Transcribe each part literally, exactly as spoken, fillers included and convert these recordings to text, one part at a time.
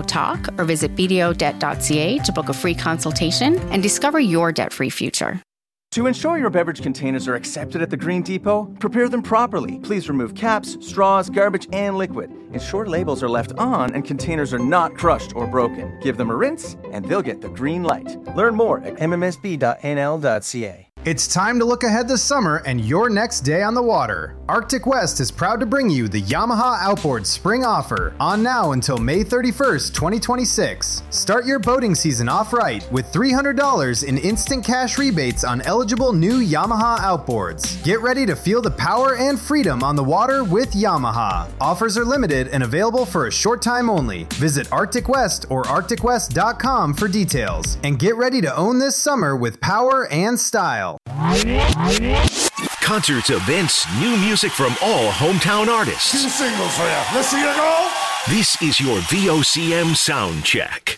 Talk or visit b d o debt dot c a to book a free consultation and discover your debt-free future. To ensure your beverage containers are accepted at the Green Depot, prepare them properly. Please remove caps, straws, garbage, and liquid. Ensure labels are left on and containers are not crushed or broken. Give them a rinse, and they'll get the green light. Learn more at m m s b dot n l dot c a. It's time to look ahead this summer and your next day on the water. Arctic West is proud to bring you the Yamaha Outboard Spring Offer, on now until May thirty-first, twenty twenty-six. Start your boating season off right with three hundred dollars in instant cash rebates on eligible new Yamaha outboards. Get ready to feel the power and freedom on the water with Yamaha. Offers are limited and available for a short time only. Visit Arctic West or arctic west dot com for details. And get ready to own this summer with power and style. Concerts, events, new music from all hometown artists. Two singles for you. Let's see you go. This is your V O C M sound check.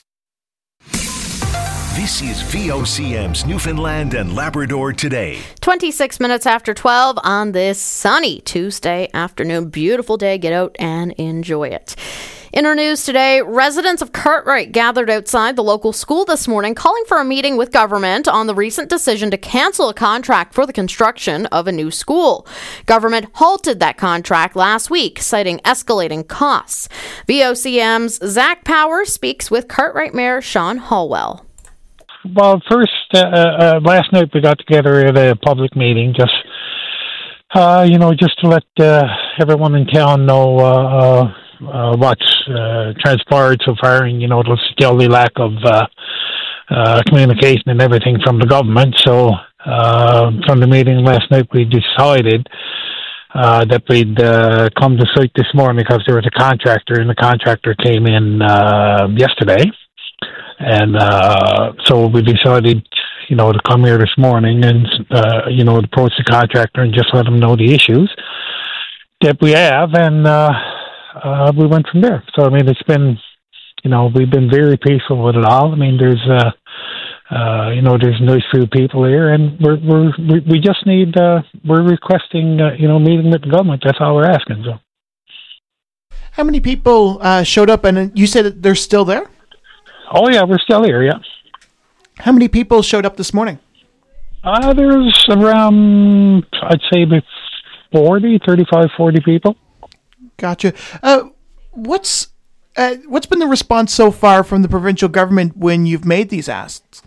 This is V O C M's Newfoundland and Labrador Today. twenty-six minutes after twelve on this sunny Tuesday afternoon. Beautiful day. Get out and enjoy it. In our news today, residents of Cartwright gathered outside the local school this morning calling for a meeting with government on the recent decision to cancel a contract for the construction of a new school. Government halted that contract last week, citing escalating costs. V O C M's Zach Powers speaks with Cartwright Mayor Sean Hallwell. Well, first, uh, uh, last night we got together at a public meeting, just, uh, you know, just to let uh, everyone in town know uh, uh, uh, what's uh, transpired so far, and, you know, there's still the lack of uh, uh, communication and everything from the government. So uh, from the meeting last night, we decided uh, that we'd uh, come to site this morning because there was a contractor, and the contractor came in uh, yesterday. And uh, so we decided, you know, to come here this morning and, uh, you know, approach the contractor and just let them know the issues that we have. And uh, uh, we went from there. So, I mean, it's been, you know, we've been very peaceful with it all. I mean, there's, uh, uh, you know, there's nice few people here. And we're, we're, we we just need, uh, we're requesting, uh, you know, meeting with the government. That's all we're asking. So. How many people uh, showed up? And you said that they're still there? Oh, yeah, we're still here, yeah. How many people showed up this morning? Uh, there's around, I'd say, about forty, thirty-five, forty people. Gotcha. Uh, what's uh, what's been the response so far from the provincial government when you've made these asks?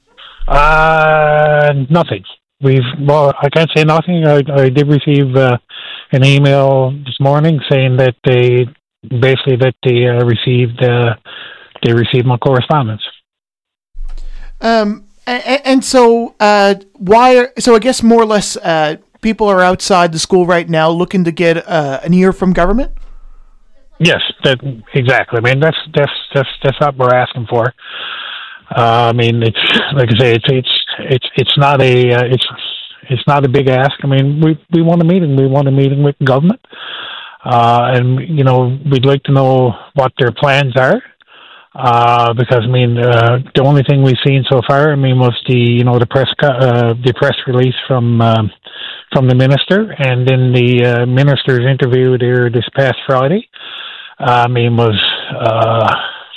Uh, nothing. We've, well, I can't say nothing. I, I did receive uh, an email this morning saying that they, basically, that they uh, received... Uh, They received my correspondence. Um, and, and so, uh, why? Are, so I guess more or less, uh, people are outside the school right now looking to get uh, an ear from government. Yes, that exactly. I mean, that's that's that's that's what we're asking for. Uh, I mean, it's like I say, it's it's it's it's not a uh, it's it's not a big ask. I mean, we we want a meeting. We want a meeting with government, uh, and you know, we'd like to know what their plans are. Uh, because I mean, uh, the only thing we've seen so far, I mean, was the you know the press uh, the press release from um, from the minister, and then the uh, minister's interview there this past Friday. Uh, I mean, was uh,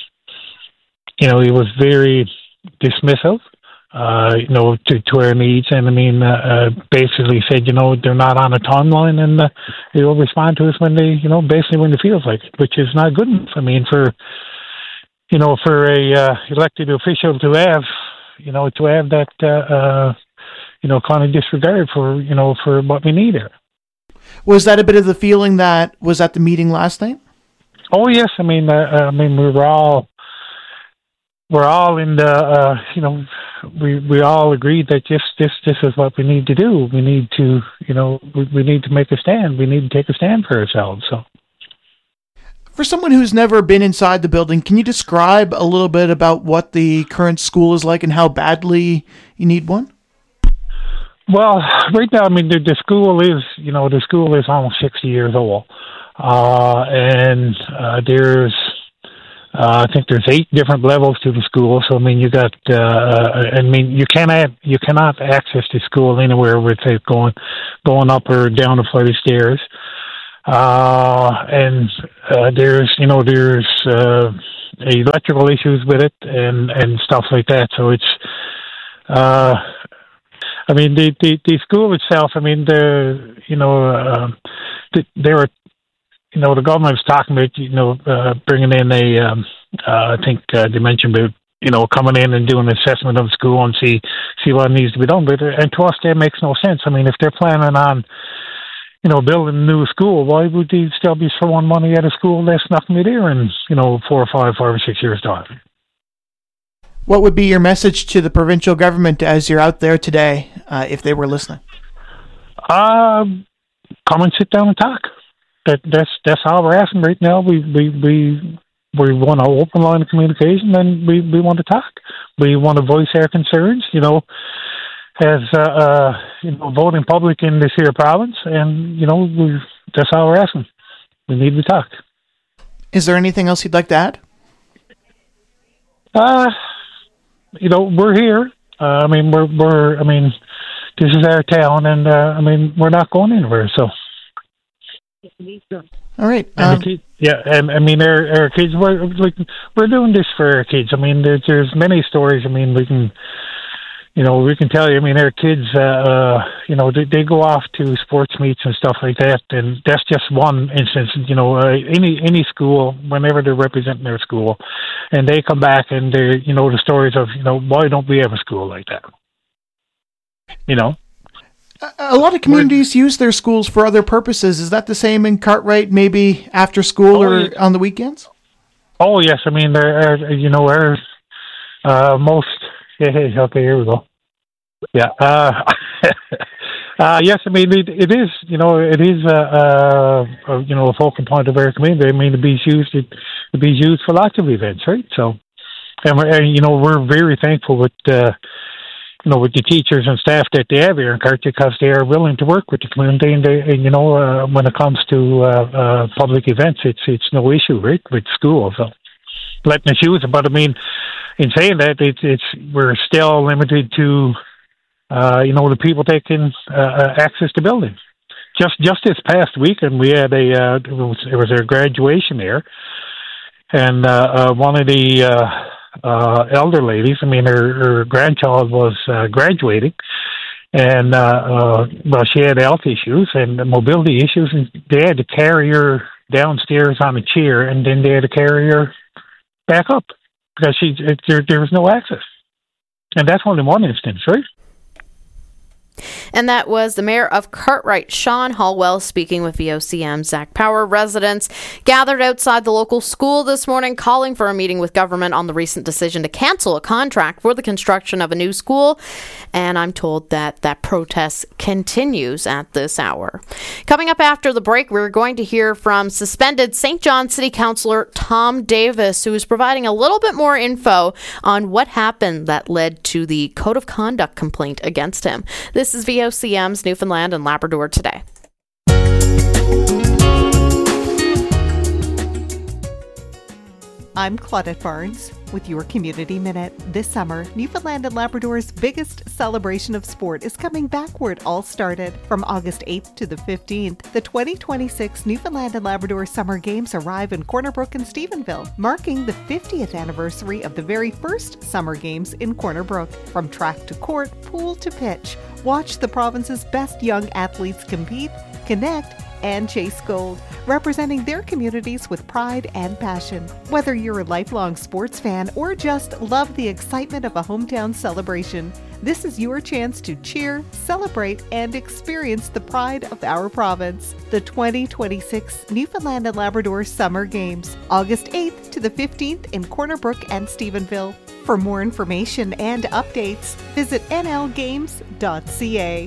you know he was very dismissive, uh, you know, to, to our needs, and I mean, uh, uh, basically said, you know, they're not on a timeline, and uh, they'll respond to us when they, you know, basically when it feels like it, which is not good enough. I mean, for You know, for a uh, elected official to have, you know, to have that, uh, uh, you know, kind of disregard for, you know, for what we need here. Was that a bit of the feeling that was at the meeting last night? Oh yes, I mean, uh, I mean, we were all, we're all in the, uh, you know, we we all agreed that just this this is what we need to do. We need to, you know, we, we need to make a stand. We need to take a stand for ourselves. So. For someone who's never been inside the building, can you describe a little bit about what the current school is like and how badly you need one? Well, right now, I mean, the, the school is, you know, the school is almost sixty years old. Uh, and uh, there's, uh, I think there's eight different levels to the school. So, I mean, you got, uh, I mean, you cannot, you cannot access the school anywhere with it going, going up or down a flight of stairs. uh, and uh, there's you know there's uh, electrical issues with it and, and stuff like that. So it's, uh, I mean, the, the, the school itself. I mean, the you know uh, the, they were, you know, the government was talking about you know uh, bringing in a, um, uh, I think uh, they mentioned about you know coming in and doing an assessment of the school and see see what needs to be done. But and to us, that makes no sense. I mean, if they're planning on you know, building a new school, why would they still be throwing money at a school that's not going to be there in, you know, four or five, five or six years' time? What would be your message to the provincial government as you're out there today, uh, if they were listening? Um, come and sit down and talk. That that's that's all we're asking right now. We we we we want an open line of communication, and we, we want to talk. We want to voice our concerns. You know. As uh, uh, you know, voting public in this here province, and you know, we, that's all we're asking. We need to talk. Is there anything else you'd like to add? Uh, you know, we're here. Uh, I mean, we're we're. I mean, this is our town, and uh, I mean, we're not going anywhere. So, all right. Um, and kids, yeah, and I mean, our our kids. We're like we're doing this for our kids. I mean, there's, there's many stories. I mean, we can. You know, we can tell you, I mean, our kids, uh, uh, you know, they, they go off to sports meets and stuff like that, and that's just one instance. You know, uh, any any school, whenever they're representing their school, and they come back and they, you know, the stories of, you know, why don't we have a school like that? You know? A lot of communities We're, use their schools for other purposes. Is that the same in Cartwright, maybe after school oh, or yeah. on the weekends? Oh, yes. I mean, there, you know, our uh, most... Yeah, hey, okay, here we go. Yeah. Uh, uh, yes, I mean, it, it is, you know, it is, uh, uh, you know, a focal point of our community. I mean, it be used, it, it be used for lots of events, right? So, and, we're, and you know, we're very thankful with, uh, you know, with the teachers and staff that they have here in Cartier, because they are willing to work with the community. And, they, and you know, uh, when it comes to uh, uh, public events, it's it's no issue, right, with schools. So letting us use it. But I mean, in saying that, it's, it's we're still limited to, uh, you know, the people taking uh, access to buildings. Just just this past weekend, we had a uh, it was, it was a graduation there, and uh, uh, one of the uh, uh, elder ladies, I mean, her, her grandchild was uh, graduating, and uh, uh, well, she had health issues and mobility issues, and they had to carry her downstairs on a chair, and then they had to carry her back up. Because she, there, there was no access. And that's only one instance, right? And that was the mayor of Cartwright, Sean Hallwell, speaking with V O C M. Zach Power. Residents gathered outside the local school this morning, calling for a meeting with government on the recent decision to cancel a contract for the construction of a new school. And I'm told that that protest continues at this hour. Coming up after the break, we're going to hear from suspended Saint John City Councillor Tom Davis, who is providing a little bit more info on what happened that led to the code of conduct complaint against him. This is V O C M's Newfoundland and Labrador Today. I'm Claudette Barnes with your Community Minute. This summer, Newfoundland and Labrador's biggest celebration of sport is coming back where it all started. From August eighth to the fifteenth, the twenty twenty-six Newfoundland and Labrador Summer Games arrive in Corner Brook and Stephenville, marking the fiftieth anniversary of the very first Summer Games in Corner Brook. From track to court, pool to pitch, watch the province's best young athletes compete, connect, and chase gold, representing their communities with pride and passion. Whether you're a lifelong sports fan or just love the excitement of a hometown celebration, this is your chance to cheer, celebrate, and experience the pride of our province. The twenty twenty-six Newfoundland and Labrador Summer Games, August eighth to the fifteenth in Corner Brook and Stephenville. For more information and updates, visit N L games dot C A.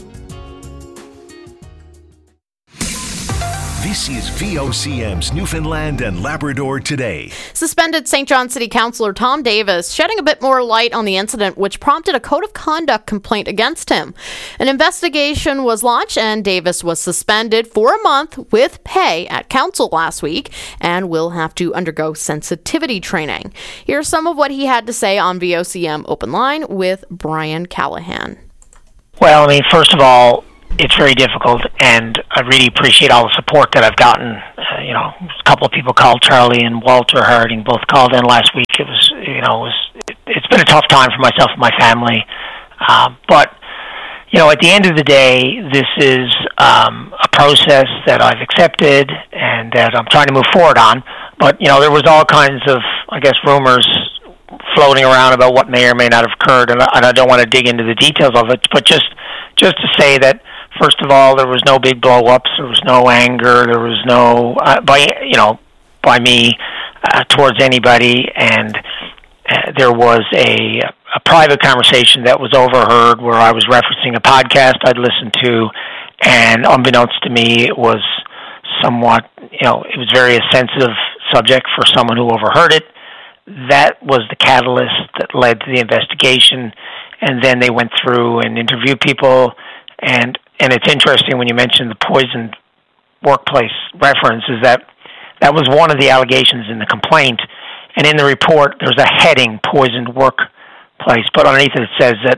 This is V O C M's Newfoundland and Labrador Today. Suspended Saint John City Councillor Tom Davis shedding a bit more light on the incident which prompted a code of conduct complaint against him. An investigation was launched and Davis was suspended for a month with pay at council last week and will have to undergo sensitivity training. Here's some of what he had to say on V O C M Open Line with Brian Callahan. Well, I mean, first of all, it's very difficult, and I really appreciate all the support that I've gotten. Uh, you know, a couple of people called, Charlie and Walter Harding both called in last week. It was, you know, it was, it, it's been a tough time for myself and my family. Uh, but, you know, at the end of the day, this is um, a process that I've accepted and that I'm trying to move forward on. But, you know, there was all kinds of, I guess, rumors floating around about what may or may not have occurred, and I, and I don't want to dig into the details of it, but just just to say that, first of all, there was no big blow-ups, there was no anger, there was no, uh, by, you know, by me uh, towards anybody, and uh, there was a, a private conversation that was overheard where I was referencing a podcast I'd listened to, and unbeknownst to me, it was somewhat, you know, it was very a sensitive subject for someone who overheard it. That was the catalyst that led to the investigation, and then they went through and interviewed people, and and it's interesting when you mentioned the poisoned workplace reference, is that that was one of the allegations in the complaint, and in the report there's a heading, poisoned workplace, but underneath it it says that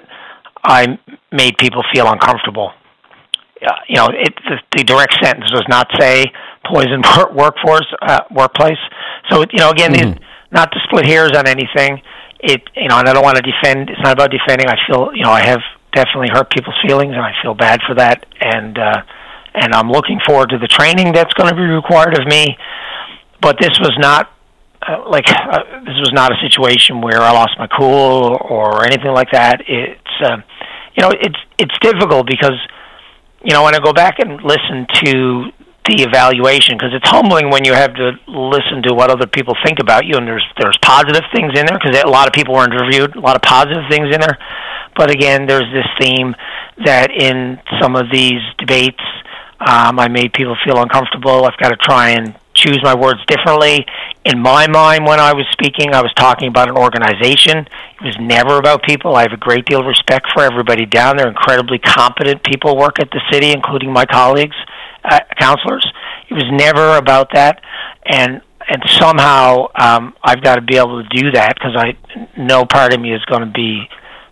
I made people feel uncomfortable. Uh, you know, it, the, the direct sentence does not say poisoned work, workforce, uh, workplace. So, you know, again, mm-hmm. these, not to split hairs on anything, it, you know, and I don't want to defend, it's not about defending. I feel, you know, I have definitely hurt people's feelings, and I feel bad for that, and uh, and I'm looking forward to the training that's going to be required of me, but this was not, uh, like, uh, this was not a situation where I lost my cool or anything like that. It's, uh, you know, it's it's difficult because, you know, when I go back and listen to the evaluation, because it's humbling when you have to listen to what other people think about you, and there's there's positive things in there, because a lot of people were interviewed, a lot of positive things in there, but again, there's this theme that in some of these debates, um, I made people feel uncomfortable. I've got to try and choose my words differently. In my mind, when I was speaking, I was talking about an organization. It was never about people. I have a great deal of respect for everybody down there. Incredibly competent people work at the city, including my colleagues, uh, counselors. It was never about that. And and somehow um, I've got to be able to do that, because I no part of me is going to be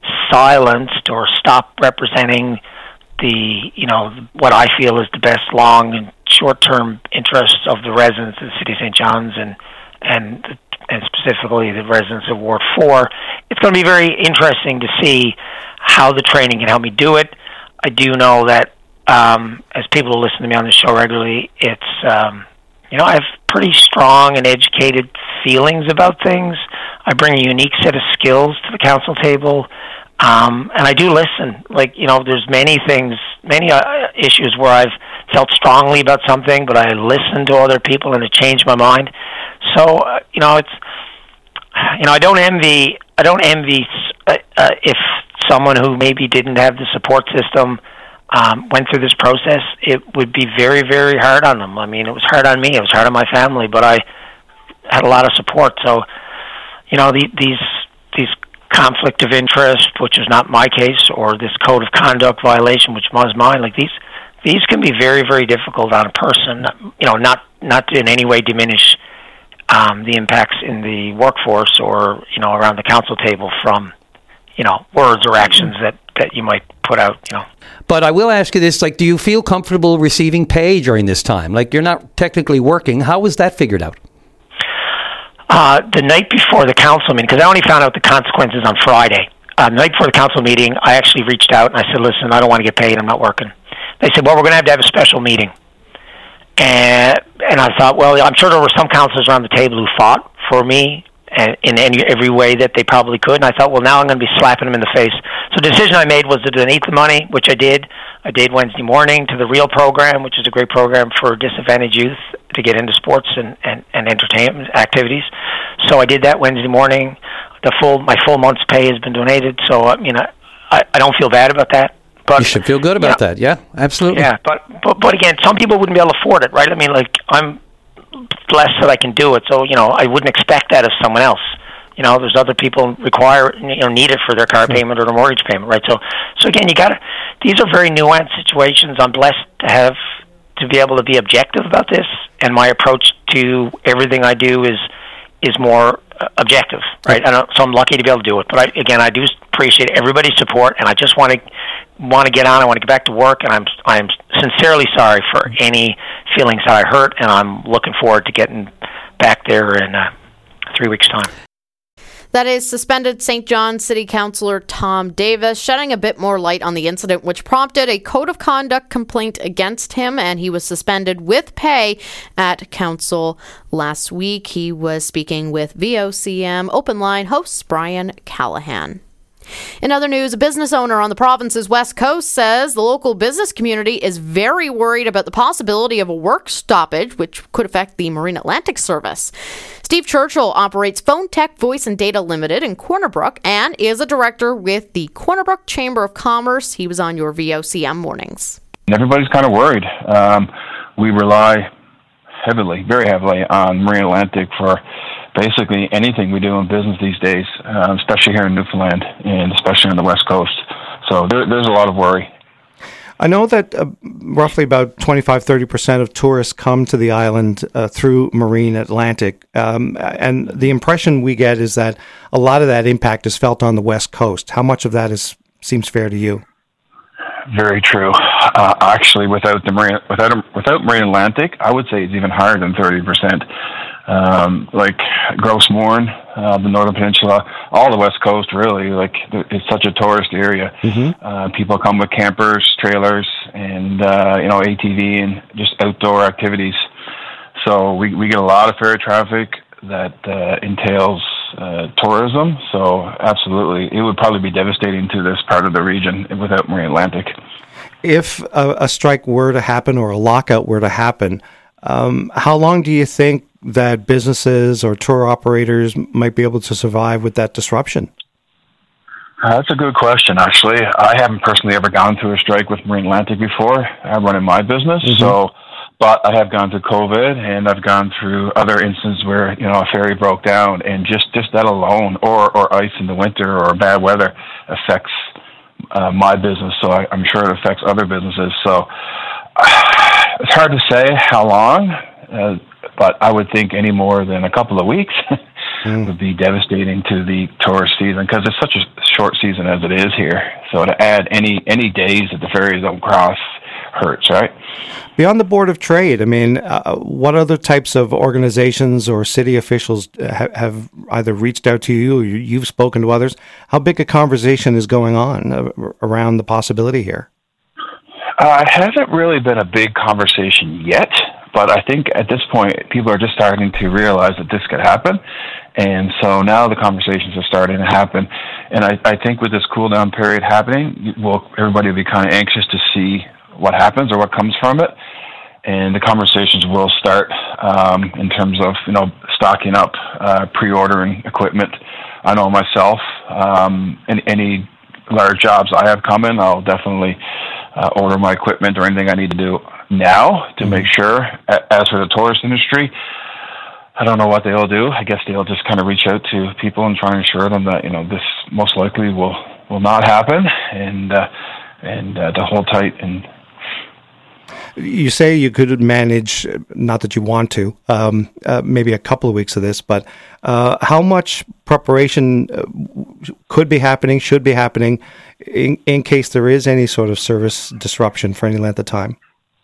silenced or stop representing the, you know, what I feel is the best long and short-term interests of the residents of the City of Saint John's, and and and specifically the residents of Ward four. It's going to be very interesting to see how the training can help me do it. I do know that, um, as people who listen to me on the show regularly, it's, um, you know, I have pretty strong and educated feelings about things. I bring a unique set of skills to the council table. Um, and I do listen. Like, you know, there's many things, many uh, issues where I've felt strongly about something, but I listened to other people and it changed my mind. So, uh, you know, it's, you know, I don't envy, I don't envy uh, uh, if someone who maybe didn't have the support system um, went through this process. It would be very, very hard on them. I mean, it was hard on me. It was hard on my family, but I had a lot of support. So, you know, the, these these. conflict of interest, which is not my case, or this code of conduct violation, which was mine, like these these can be very, very difficult on a person, you know, not not to in any way diminish um, the impacts in the workforce or, you know, around the council table from, you know, words or actions that, that you might put out, you know. But I will ask you this, like, do you feel comfortable receiving pay during this time? Like, you're not technically working. How was that figured out? Uh, the night before the council meeting, because I only found out the consequences on Friday. Uh, the night before the council meeting, I actually reached out and I said, listen, I don't want to get paid. I'm not working. They said, well, we're going to have to have a special meeting. And and I thought, well, I'm sure there were some councilors around the table who fought for me and in any, every way that they probably could. And I thought, well, now I'm going to be slapping them in the face. So the decision I made was to donate the money, which I did. I did Wednesday morning to the REAL program, which is a great program for disadvantaged youth to get into sports and, and, and entertainment activities. So I did that Wednesday morning. The full my full month's pay has been donated. So, I mean, I, I, I don't feel bad about that. But, you should feel good about you know, that. Yeah, absolutely. Yeah, but, but but again, some people wouldn't be able to afford it, right? I mean, like, I'm blessed that I can do it. So, you know, I wouldn't expect that of someone else. You know, there's other people require, you know, need it for their car payment or their mortgage payment, right? So, so again, you got to. These are very nuanced situations. I'm blessed to have to be able to be objective about this, and my approach to everything I do is is more uh, objective, right? I don't, so I'm lucky to be able to do it. But I, again, I do appreciate everybody's support, and I just want to want to get on. I want to get back to work, and I'm I'm sincerely sorry for any feelings that I hurt, and I'm looking forward to getting back there in uh, three weeks' time. That is suspended Saint John City Councillor Tom Davis, shedding a bit more light on the incident, which prompted a code of conduct complaint against him, and he was suspended with pay at council last week. He was speaking with V O C M Open Line host Brian Callahan. In other news, a business owner on the province's west coast says the local business community is very worried about the possibility of a work stoppage, which could affect the Marine Atlantic service. Steve Churchill operates Phone Tech Voice and Data Limited in Corner Brook and is a director with the Corner Brook Chamber of Commerce. He was on your V O C M mornings. Everybody's kind of worried. Um, we rely heavily, very heavily on Marine Atlantic for basically anything we do in business these days, uh, especially here in Newfoundland and especially on the West Coast. So there, there's a lot of worry. I know that uh, roughly about twenty-five to thirty percent of tourists come to the island uh, through Marine Atlantic. Um, and the impression we get is that a lot of that impact is felt on the West Coast. How much of that is seems fair to you? Very true. Uh, actually, without the Marine, without without Marine Atlantic, I would say it's even higher than thirty percent. Um, like Gross Mourne, uh, the Northern Peninsula, all the West Coast, really. Like it's such a tourist area. Mm-hmm. Uh, people come with campers, trailers, and uh, you know A T V and just outdoor activities. So we we get a lot of ferry traffic that uh, entails uh, tourism. So absolutely, it would probably be devastating to this part of the region without Marine Atlantic. If a, a strike were to happen or a lockout were to happen, um, how long do you think that businesses or tour operators might be able to survive with that disruption? Uh, that's a good question, actually. I haven't personally ever gone through a strike with Marine Atlantic before. I run in my business, mm-hmm. so but I have gone through COVID, and I've gone through other instances where, you know, a ferry broke down, and just, just that alone, or, or ice in the winter or bad weather affects uh, my business, so I, I'm sure it affects other businesses. So uh, it's hard to say how long, uh, but I would think any more than a couple of weeks mm. would be devastating to the tourist season, because it's such a short season as it is here. So to add any any days that the ferries don't cross hurts, right? Beyond the Board of Trade, I mean, uh, what other types of organizations or city officials ha- have either reached out to you or you've spoken to others? How big a conversation is going on uh, around the possibility here? Uh, it hasn't really been a big conversation yet, but I think at this point, people are just starting to realize that this could happen. And so now the conversations are starting to happen. And I, I think with this cool down period happening, well, everybody will be kind of anxious to see what happens or what comes from it. And the conversations will start um, in terms of, you know, stocking up, uh, pre-ordering equipment. I know myself, um, any, any large jobs I have coming, I'll definitely uh, order my equipment or anything I need to do now to make sure. As for the tourist industry, I don't know what they'll do. I guess they'll just kind of reach out to people and try and assure them that, you know, this most likely will, will not happen, and uh, and uh, to hold tight. And you say you could manage, not that you want to, um, uh, maybe a couple of weeks of this, but uh, how much preparation uh, could be happening, should be happening, in, in case there is any sort of service disruption for any length of time?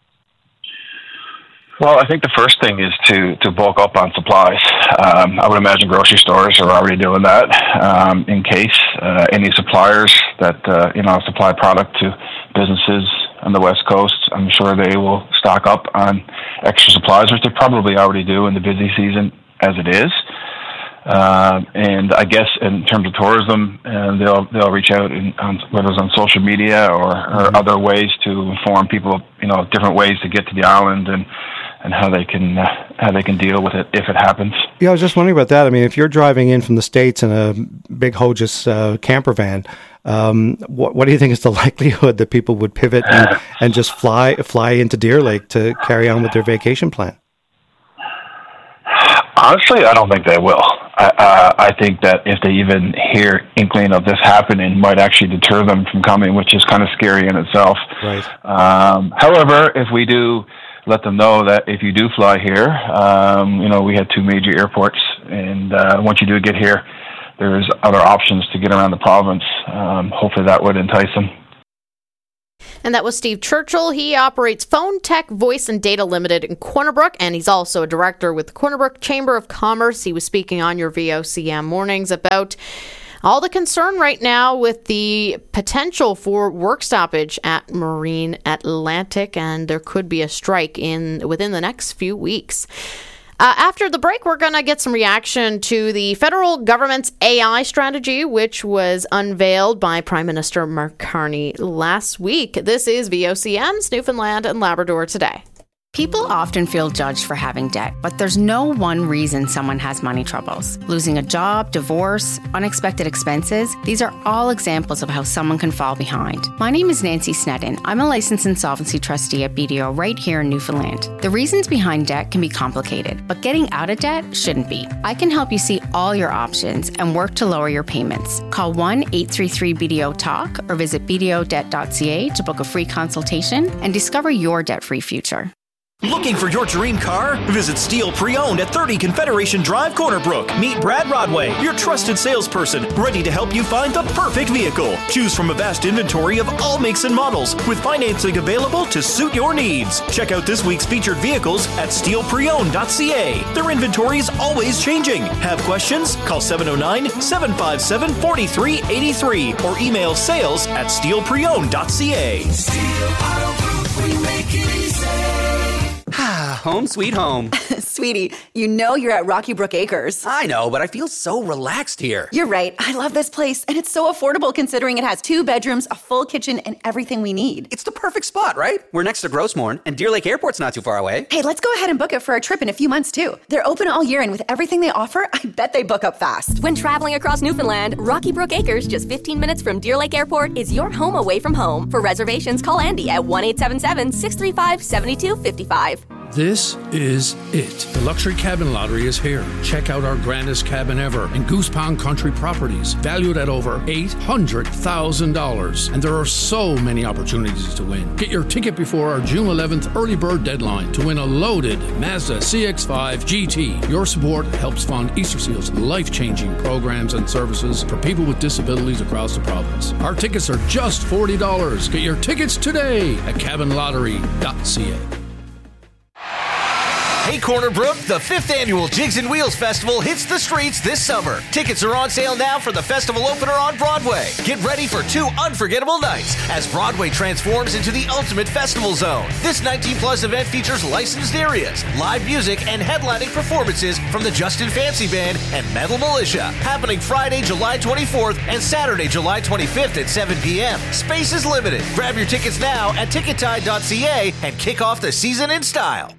Well, I think the first thing is to, to bulk up on supplies. Um, I would imagine grocery stores are already doing that. Um, in case uh, any suppliers that uh, you know supply product to businesses on the West Coast, I'm sure they will stock up on extra supplies, which they probably already do in the busy season as it is. Uh, and I guess in terms of tourism, uh, they'll they'll reach out in, on, whether it's on social media or, or mm-hmm. other ways to inform people, you know, different ways to get to the island and. and how they can uh, how they can deal with it if it happens. Yeah, I was just wondering about that. I mean, if you're driving in from the States in a big Hogis uh, camper van, um, what, what do you think is the likelihood that people would pivot and, and just fly fly into Deer Lake to carry on with their vacation plan? Honestly, I don't think they will. I, uh, I think that if they even hear inkling of this happening, might actually deter them from coming, which is kind of scary in itself. Right. Um, however, if we do let them know that if you do fly here, um, you know, we had two major airports, and uh, once you do get here, there's other options to get around the province. Um, hopefully that would entice them. And that was Steve Churchill. He operates Phone Tech Voice and Data Limited in Corner Brook, and he's also a director with the Corner Brook Chamber of Commerce. He was speaking on your V O C M mornings about all the concern right now with the potential for work stoppage at Marine Atlantic, and there could be a strike in within the next few weeks. Uh, after the break, we're going to get some reaction to the federal government's A I strategy, which was unveiled by Prime Minister Mark Carney last week. This is V O C M's Newfoundland and Labrador Today. People often feel judged for having debt, but there's no one reason someone has money troubles. Losing a job, divorce, unexpected expenses, these are all examples of how someone can fall behind. My name is Nancy Snedden. I'm a licensed insolvency trustee at B D O right here in Newfoundland. The reasons behind debt can be complicated, but getting out of debt shouldn't be. I can help you see all your options and work to lower your payments. Call one eight three three B D O talk or visit b d o debt dot c a to book a free consultation and discover your debt-free future. Looking for your dream car? Visit Steel Pre-Owned at thirty Confederation Drive, Corner Brook. Meet Brad Rodway, your trusted salesperson, ready to help you find the perfect vehicle. Choose from a vast inventory of all makes and models, with financing available to suit your needs. Check out this week's featured vehicles at steel pre owned dot c a. Their inventory is always changing. Have questions? Call seven oh nine, seven five seven, four three eight three or email sales at steel pre owned dot c a. Steel Auto Group, we make it easy. Home sweet home. Sweetie, you know you're at Rocky Brook Acres. I know, but I feel so relaxed here. You're right. I love this place, and it's so affordable considering it has two bedrooms, a full kitchen, and everything we need. It's the perfect spot, right? We're next to Grossmorn, and Deer Lake Airport's not too far away. Hey, let's go ahead and book it for a trip in a few months, too. They're open all year, and with everything they offer, I bet they book up fast. When traveling across Newfoundland, Rocky Brook Acres, just fifteen minutes from Deer Lake Airport, is your home away from home. For reservations, call Andy at one eight seven seven, six three five, seven two five five. This is it. The Luxury Cabin Lottery is here. Check out our grandest cabin ever in Goose Pond Country Properties, valued at over eight hundred thousand dollars. And there are so many opportunities to win. Get your ticket before our June eleventh early bird deadline to win a loaded Mazda C X five G T. Your support helps fund Easter Seal's life-changing programs and services for people with disabilities across the province. Our tickets are just forty dollars. Get your tickets today at cabin lottery dot c a. Hey Corner Brook, the fifth annual Jigs and Wheels Festival hits the streets this summer. Tickets are on sale now for the festival opener on Broadway. Get ready for two unforgettable nights as Broadway transforms into the ultimate festival zone. This nineteen plus event features licensed areas, live music, and headlining performances from the Justin Fancy Band and Metal Militia. Happening Friday, July twenty-fourth and Saturday, July twenty-fifth at seven p.m. Space is limited. Grab your tickets now at ticket tide dot c a and kick off the season in style.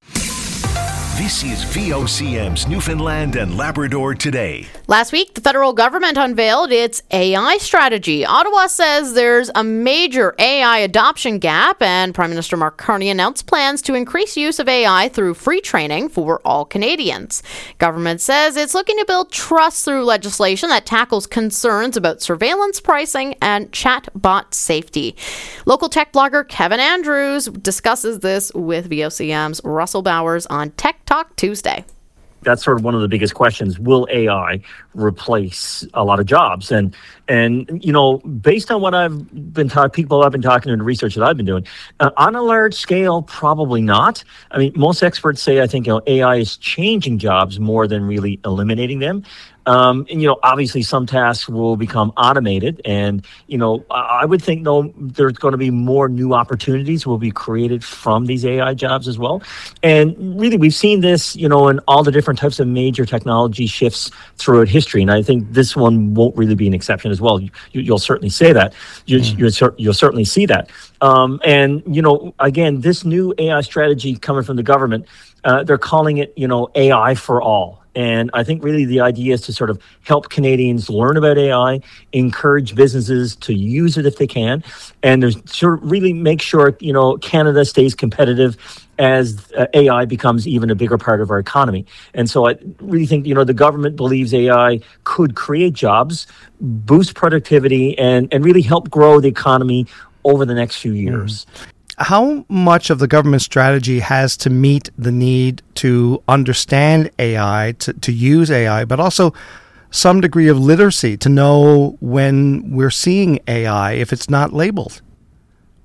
This is V O C M's Newfoundland and Labrador Today. Last week, the federal government unveiled its A I strategy. Ottawa says there's a major A I adoption gap, and Prime Minister Mark Carney announced plans to increase use of A I through free training for all Canadians. Government says it's looking to build trust through legislation that tackles concerns about surveillance pricing and chatbot safety. Local tech blogger Kevin Andrews discusses this with V O C M's Russell Bowers on Tech Talk Tuesday. That's sort of one of the biggest questions. Will A I replace a lot of jobs? And, and you know, based on what I've been talking, people I've been talking to and the research that I've been doing, uh, on a large scale, probably not. I mean, most experts say, I think, you know, A I is changing jobs more than really eliminating them. Um, and, you know, obviously some tasks will become automated. And, you know, I would think, though, there's going to be more new opportunities will be created from these A I jobs as well. And really, we've seen this, you know, in all the different types of major technology shifts throughout history. And I think this one won't really be an exception as well. You, you'll certainly say that. You, mm. you'll, you'll certainly see that. Um, and, you know, again, this new A I strategy coming from the government, uh, they're calling it, you know, A I for all. And I think really the idea is to sort of help Canadians learn about A I, encourage businesses to use it if they can, and there's sort of really make sure, you know, Canada stays competitive as uh, A I becomes even a bigger part of our economy. And so I really think, you know, the government believes A I could create jobs, boost productivity, and, and really help grow the economy over the next few years. Mm. How much of the government strategy has to meet the need to understand A I, to, to use A I, but also some degree of literacy to know when we're seeing A I if it's not labeled?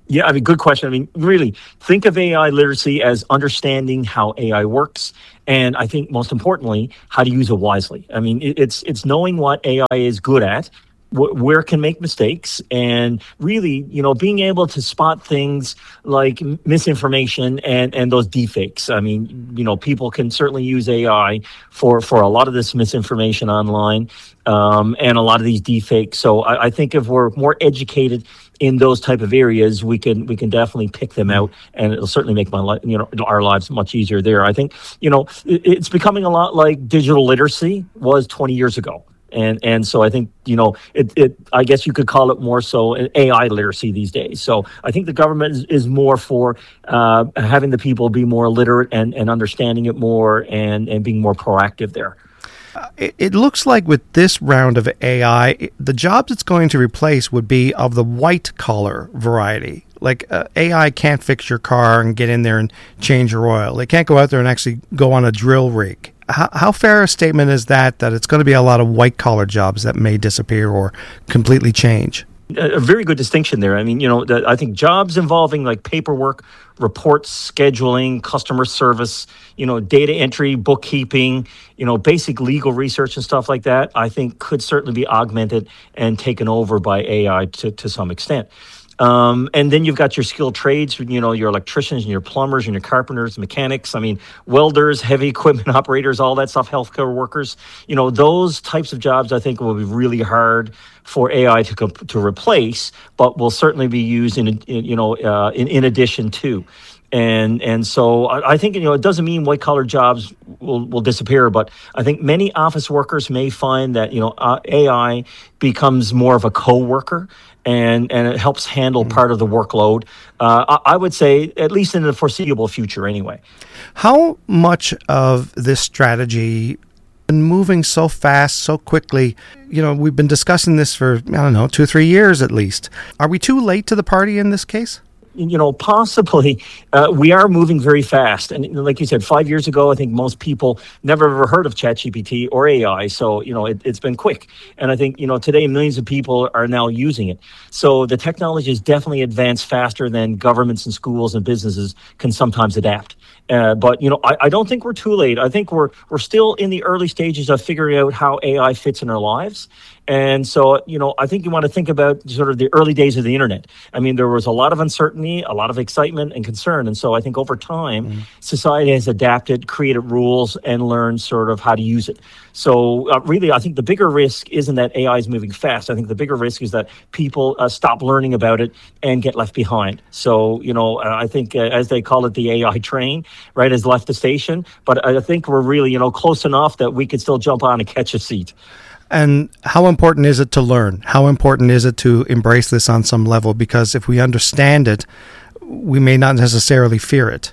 Yeah, I mean, good question. I mean, really, think of A I literacy as understanding how A I works, and I think most importantly, how to use it wisely. I mean, it, it's it's knowing what A I is good at, wh- where it can make mistakes, and really, you know, being able to spot things like misinformation and and those deepfakes. I mean, you know, people can certainly use A I for for a lot of this misinformation online, um, and a lot of these deepfakes. So I, I think if we're more educated in those type of areas, we can we can definitely pick them out, and it'll certainly make my life, you know, our lives much easier there. I think, you know, it, it's becoming a lot like digital literacy was twenty years ago, and and so I think, you know, it, it I guess you could call it more so an A I literacy these days. So I think the government is, is more for uh, having the people be more literate and, and understanding it more, and and being more proactive there. It, it looks like with this round of A I, it, the jobs it's going to replace would be of the white-collar variety. Like uh, A I can't fix your car and get in there and change your oil. They can't go out there and actually go on a drill rig. How, how fair a statement is that, that it's going to be a lot of white-collar jobs that may disappear or completely change? A very good distinction there. I mean, you know, the, I think jobs involving like paperwork, reports, scheduling, customer service, you know, data entry, bookkeeping, you know, basic legal research and stuff like that, I think could certainly be augmented and taken over by A I to, to some extent. Um, and then you've got your skilled trades, you know, your electricians and your plumbers and your carpenters, mechanics, I mean, welders, heavy equipment operators, all that stuff, healthcare workers. You know, those types of jobs I think will be really hard for A I to comp- to replace, but will certainly be used in, in you know, uh, in, in addition to. And and so I, I think, you know, it doesn't mean white collar jobs will, will disappear, but I think many office workers may find that, you know, uh, A I becomes more of a co-worker, and, and it helps handle mm-hmm. part of the workload. Uh, I, I would say at least in the foreseeable future anyway. How much of this strategy and moving so fast, so quickly, you know, we've been discussing this for, I don't know, two or three years at least. Are we too late to the party in this case? You know, possibly. Uh, we are moving very fast. And like you said, five years ago, I think most people never ever heard of ChatGPT or A I. So, you know, it, it's been quick. And I think, you know, today millions of people are now using it. So the technology has definitely advanced faster than governments and schools and businesses can sometimes adapt. Uh, but, you know, I, I don't think we're too late. I think we're we're still in the early stages of figuring out how A I fits in our lives. And so, you know, I think you want to think about sort of the early days of the internet. I mean, there was a lot of uncertainty, a lot of excitement and concern. And so I think over time, mm-hmm. society has adapted, created rules, and learned sort of how to use it. So uh, really, I think the bigger risk isn't that A I is moving fast. I think the bigger risk is that people uh, stop learning about it and get left behind. So, you know, uh, I think uh, as they call it, the A I train, right, has left the station. But I think we're really, you know, close enough that we could still jump on and catch a seat. And how important is it to learn? How important is it to embrace this on some level? Because if we understand it, we may not necessarily fear it.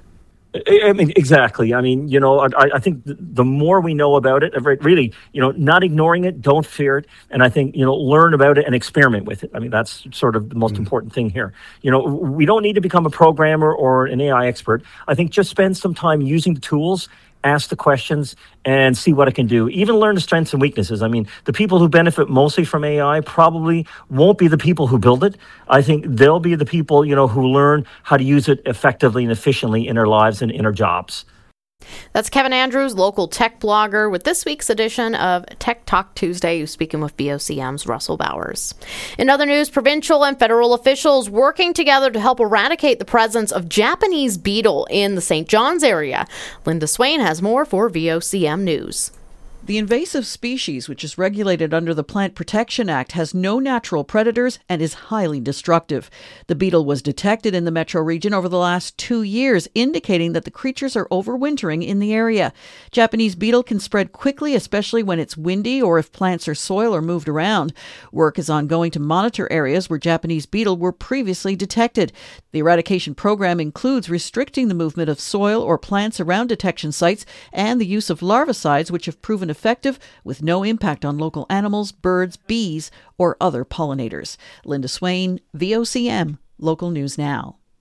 I mean, exactly. I mean, you know, I, I think the more we know about it, really, you know, not ignoring it, don't fear it. And I think, you know, learn about it and experiment with it. I mean, that's sort of the most mm. important thing here. You know, we don't need to become a programmer or an A I expert. I think just spend some time using the tools, ask the questions, and see what it can do. Even learn the strengths and weaknesses. I mean, the people who benefit mostly from A I probably won't be the people who build it. I think they'll be the people, you know, who learn how to use it effectively and efficiently in their lives and in their jobs. That's Kevin Andrews, local tech blogger, with this week's edition of Tech Talk Tuesday, who's speaking with V O C M's Russell Bowers. In other news, provincial and federal officials working together to help eradicate the presence of Japanese beetle in the Saint John's area. Linda Swain has more for V O C M News. The invasive species, which is regulated under the Plant Protection Act, has no natural predators and is highly destructive. The beetle was detected in the metro region over the last two years, indicating that the creatures are overwintering in the area. Japanese beetle can spread quickly, especially when it's windy or if plants or soil are moved around. Work is ongoing to monitor areas where Japanese beetle were previously detected. The eradication program includes restricting the movement of soil or plants around detection sites and the use of larvicides, which have proven effective with no impact on local animals, birds, bees, or other pollinators. Linda Swain, V O C M, Local News Now.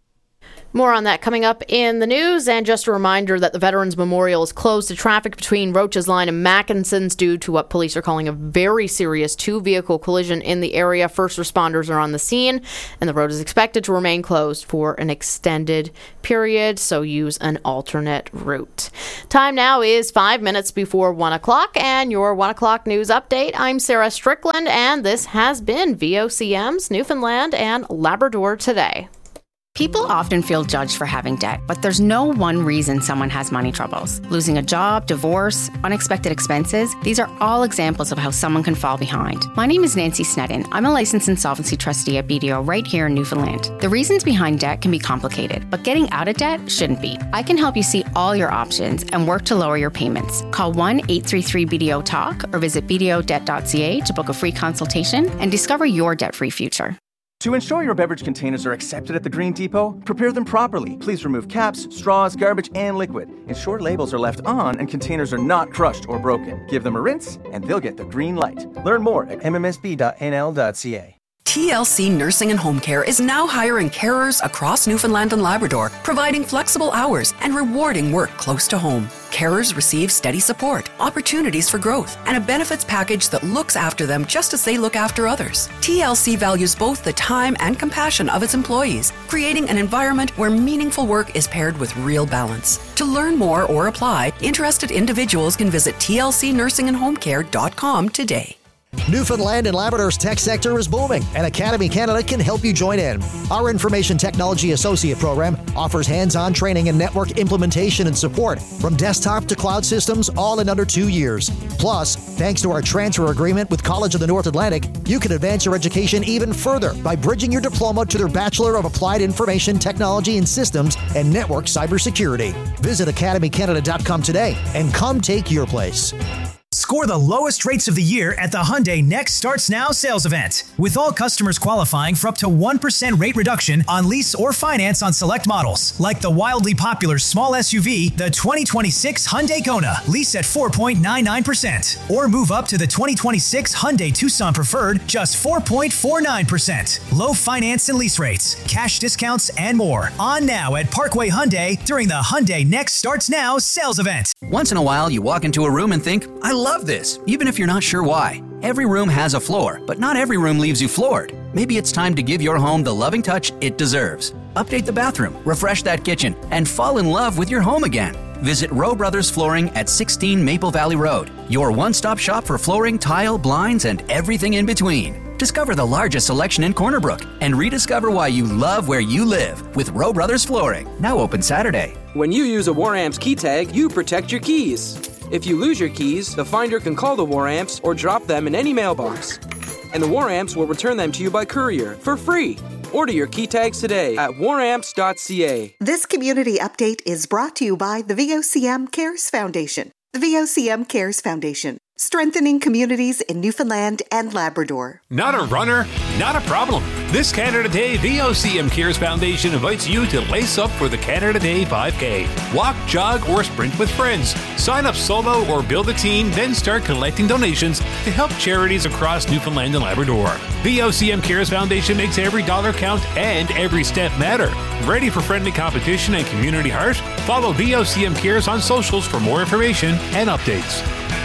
More on that coming up in the news, and just a reminder that the Veterans Memorial is closed to traffic between Roaches Line and Mackinson's due to what police are calling a very serious two-vehicle collision in the area. First responders are on the scene, and the road is expected to remain closed for an extended period, so use an alternate route. Time now is five minutes before one o'clock, and your one o'clock news update. I'm Sarah Strickland, and this has been V O C M's Newfoundland and Labrador Today. People often feel judged for having debt, but there's no one reason someone has money troubles. Losing a job, divorce, unexpected expenses, these are all examples of how someone can fall behind. My name is Nancy Snedden. I'm a licensed insolvency trustee at B D O right here in Newfoundland. The reasons behind debt can be complicated, but getting out of debt shouldn't be. I can help you see all your options and work to lower your payments. Call one eight three three B D O talk or visit b d o debt dot c a to book a free consultation and discover your debt-free future. To ensure your beverage containers are accepted at the Green Depot, prepare them properly. Please remove caps, straws, garbage, and liquid. Ensure labels are left on and containers are not crushed or broken. Give them a rinse, and they'll get the green light. Learn more at m m s b dot n l dot c a. T L C Nursing and Home Care is now hiring carers across Newfoundland and Labrador, providing flexible hours and rewarding work close to home. Carers receive steady support, opportunities for growth, and a benefits package that looks after them just as they look after others. T L C values both the time and compassion of its employees, creating an environment where meaningful work is paired with real balance. To learn more or apply, interested individuals can visit t l c nursing and home care dot com today. Newfoundland and Labrador's tech sector is booming, and Academy Canada can help you join in. Our Information Technology Associate Program offers hands-on training and network implementation and support from desktop to cloud systems, all in under two years. Plus, thanks to our transfer agreement with College of the North Atlantic, you can advance your education even further by bridging your diploma to their Bachelor of Applied Information Technology and Systems and Network Cybersecurity. Visit academy canada dot com today and come take your place. Score the lowest rates of the year at the Hyundai Next Starts Now sales event. With all customers qualifying for up to one percent rate reduction on lease or finance on select models, like the wildly popular small S U V, the twenty twenty-six Hyundai Kona, lease at four point nine nine percent. Or move up to the twenty twenty-six Hyundai Tucson Preferred, just four point four nine percent. Low finance and lease rates, cash discounts, and more. On now at Parkway Hyundai during the Hyundai Next Starts Now sales event. Once in a while, you walk into a room and think, I love this, even if you're not sure why. Every room has a floor, but not every room leaves you floored. Maybe it's time to give your home the loving touch it deserves. Update the bathroom, refresh that kitchen, and fall in love with your home again. Visit Rowe Brothers Flooring at sixteen Maple Valley Road, your one-stop shop for flooring, tile, blinds, and everything in between. Discover the largest selection in Corner Brook and rediscover why you love where you live with Rowe Brothers Flooring. Now open Saturday. When you use a WarAmps key tag, you protect your keys. If you lose your keys, the finder can call the WarAmps or drop them in any mailbox. And the WarAmps will return them to you by courier for free. Order your key tags today at war amps dot c a. This community update is brought to you by the V O C M Cares Foundation. The V O C M Cares Foundation, strengthening communities in Newfoundland and Labrador. Not a runner? Not a problem. This Canada Day, V O C M Cares Foundation invites you to lace up for the Canada Day five K. Walk, jog, or sprint with friends. Sign up solo or build a team, then start collecting donations to help charities across Newfoundland and Labrador. V O C M Cares Foundation makes every dollar count and every step matter. Ready for friendly competition and community heart? Follow V O C M Cares on socials for more information and updates.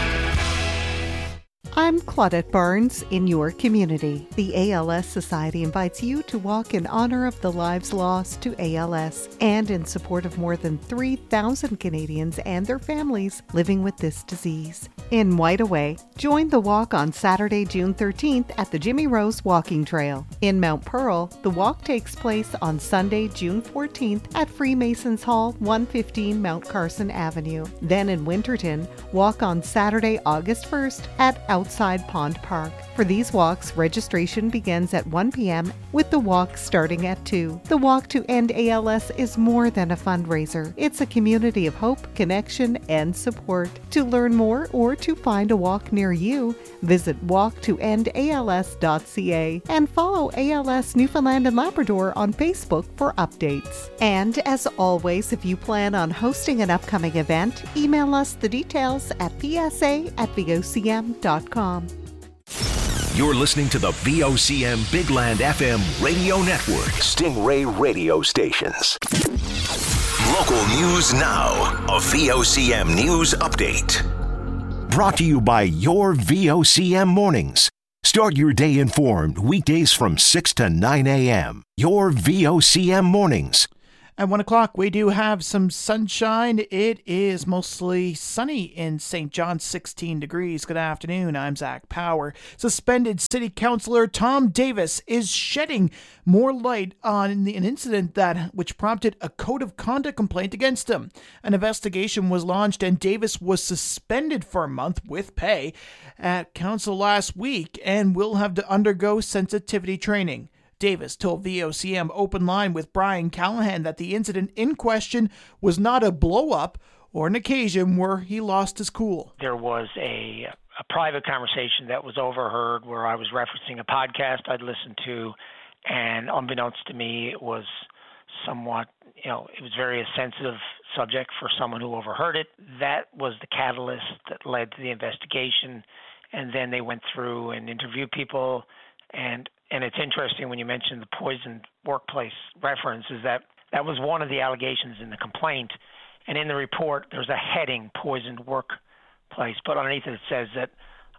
I'm Claudette Barnes in your community. The A L S Society invites you to walk in honor of the lives lost to A L S and in support of more than three thousand Canadians and their families living with this disease. In Whiteaway, join the walk on Saturday, June thirteenth at the Jimmy Rose Walking Trail. In Mount Pearl, the walk takes place on Sunday, June fourteenth at Freemasons Hall, one fifteen Mount Carson Avenue. Then in Winterton, walk on Saturday, August first at Outside Pond Park. For these walks, registration begins at one p.m. with the walk starting at two. The Walk to End A L S is more than a fundraiser. It's a community of hope, connection, and support. To learn more or to find a walk near you, visit walk to end A L S dot c a and follow A L S Newfoundland and Labrador on Facebook for updates. And as always, if you plan on hosting an upcoming event, email us the details at p s a at v o c m dot com. You're listening to the V O C M Big Land F M radio network. Stingray radio stations. Local news now. A V O C M news update. Brought to you by your V O C M mornings. Start your day informed weekdays from six to nine a.m. Your V O C M mornings. At one o'clock, we do have some sunshine. It is mostly sunny in Saint John, sixteen degrees. Good afternoon. I'm Zach Power. Suspended City Councillor Tom Davis is shedding more light on the, an incident that which prompted a code of conduct complaint against him. An investigation was launched and Davis was suspended for a month with pay at council last week and will have to undergo sensitivity training. Davis told V O C M Open Line with Brian Callahan that the incident in question was not a blow-up or an occasion where he lost his cool. There was a, a private conversation that was overheard where I was referencing a podcast I'd listened to, and unbeknownst to me, it was somewhat, you know, it was very a sensitive subject for someone who overheard it. That was the catalyst that led to the investigation, and then they went through and interviewed people, and And it's interesting when you mentioned the poisoned workplace reference is that that was one of the allegations in the complaint. And in the report, there's a heading, poisoned workplace. But underneath it, it says that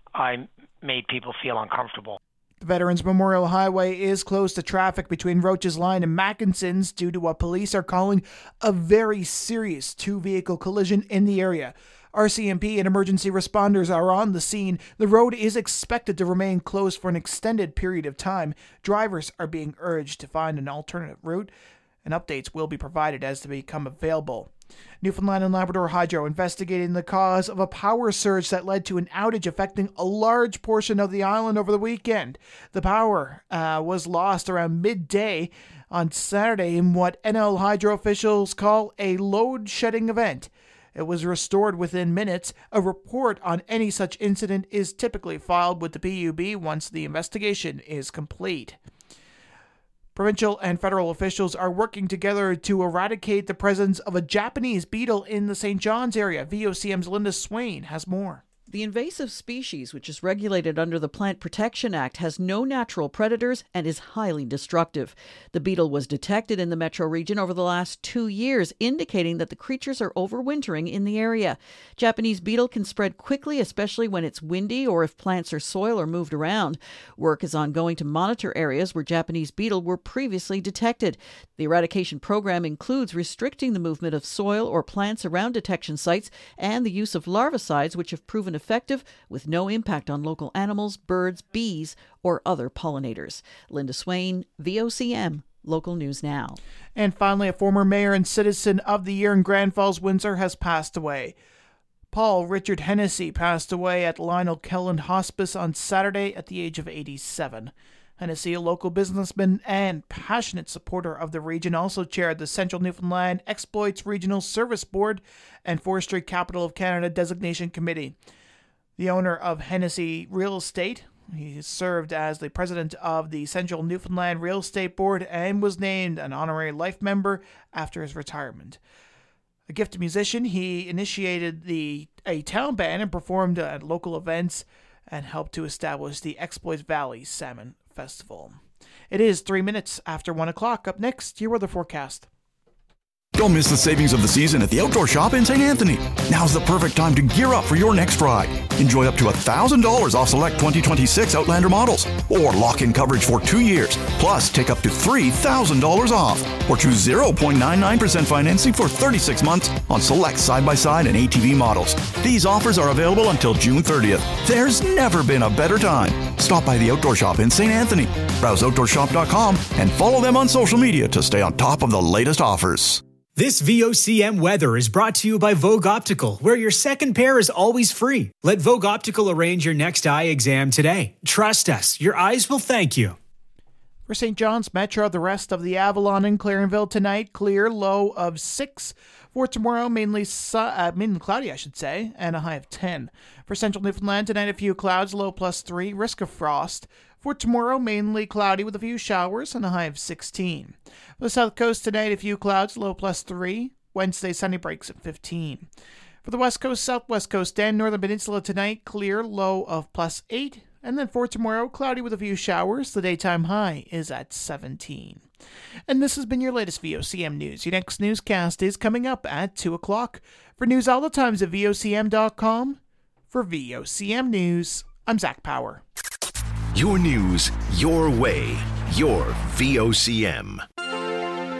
I made people feel uncomfortable. The Veterans Memorial Highway is closed to traffic between Roaches Line and Mackinson's due to what police are calling a very serious two-vehicle collision in the area. R C M P and emergency responders are on the scene. The road is expected to remain closed for an extended period of time. Drivers are being urged to find an alternative route, and updates will be provided as they become available. Newfoundland and Labrador Hydro investigating the cause of a power surge that led to an outage affecting a large portion of the island over the weekend. The power uh, was lost around midday on Saturday in what N L Hydro officials call a load-shedding event. It was restored within minutes. A report on any such incident is typically filed with the P U B once the investigation is complete. Provincial and federal officials are working together to eradicate the presence of a Japanese beetle in the Saint John's area. V O C M's Linda Swain has more. The invasive species, which is regulated under the Plant Protection Act, has no natural predators and is highly destructive. The beetle was detected in the metro region over the last two years, indicating that the creatures are overwintering in the area. Japanese beetle can spread quickly, especially when it's windy or if plants or soil are moved around. Work is ongoing to monitor areas where Japanese beetle were previously detected. The eradication program includes restricting the movement of soil or plants around detection sites and the use of larvicides, which have proven effective with no impact on local animals, birds, bees, or other pollinators. Linda Swain, V O C M, Local News Now. And finally, a former mayor and citizen of the year in Grand Falls, Windsor has passed away. Paul Richard Hennessy passed away at Lionel Kelland Hospice on Saturday at the age of eighty-seven. Hennessy, a local businessman and passionate supporter of the region, also chaired the Central Newfoundland Exploits Regional Service Board and Forestry Capital of Canada Designation Committee. The owner of Hennessy Real Estate, he served as the president of the Central Newfoundland Real Estate Board and was named an honorary life member after his retirement. A gifted musician, he initiated the a town band and performed at local events and helped to establish the Exploits Valley Salmon Festival. It is three minutes after one o'clock. Up next, your weather forecast. Don't miss the savings of the season at the Outdoor Shop in Saint Anthony. Now's the perfect time to gear up for your next ride. Enjoy up to one thousand dollars off select twenty twenty-six Outlander models. Or lock in coverage for two years. Plus, take up to three thousand dollars off. Or choose zero point nine nine percent financing for thirty-six months on select side-by-side and A T V models. These offers are available until June thirtieth. There's never been a better time. Stop by the Outdoor Shop in Saint Anthony. Browse outdoor shop dot com and follow them on social media to stay on top of the latest offers. This V O C M weather is brought to you by Vogue Optical, where your second pair is always free. Let Vogue Optical arrange your next eye exam today. Trust us, your eyes will thank you. For Saint John's Metro, the rest of the Avalon and Clarenville tonight, clear, low of six. For tomorrow, mainly su- uh, mainly cloudy, I should say, and a high of ten. For Central Newfoundland tonight, a few clouds, low plus three, risk of frost. For tomorrow, mainly cloudy with a few showers and a high of sixteen. For the South Coast tonight, a few clouds, low plus three. Wednesday, sunny breaks at fifteen. For the West Coast, Southwest Coast, and Northern Peninsula tonight, clear, low of plus eight. And then for tomorrow, cloudy with a few showers. The daytime high is at seventeen. And this has been your latest V O C M news. Your next newscast is coming up at two o'clock. For news all the times at V O C M dot com. For V O C M News, I'm Zach Power. Your news, your way, your V O C M.